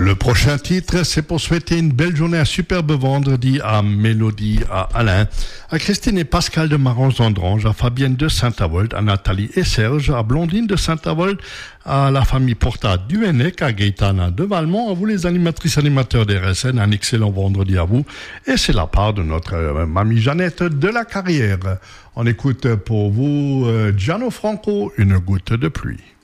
Le prochain titre, c'est pour souhaiter une belle journée, un superbe vendredi à Mélodie, à Alain, à Christine et Pascal de Marange-Andrange, à Fabienne de Saint-Avold, à Nathalie et Serge, à Blondine de Saint-Avold, à la famille Porta d'Uenec, à Gaëtana de Valmont, à vous les animatrices animateurs des RSN, un excellent vendredi à vous. Et c'est la part de notre mamie Jeannette de la Carrière. On écoute pour vous Gianno Franco, Une goutte de pluie.